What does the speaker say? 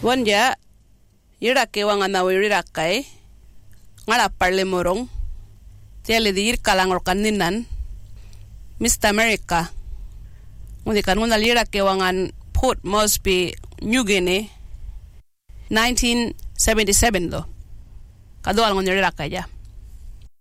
Wanja irake wangana wirirakai ngala parle morong tiale dir kalangor kaninan Mr. America ngundi kan nguna irake wangan Port Moresby New Guinea 1977 do kadwal ngon irirakai ja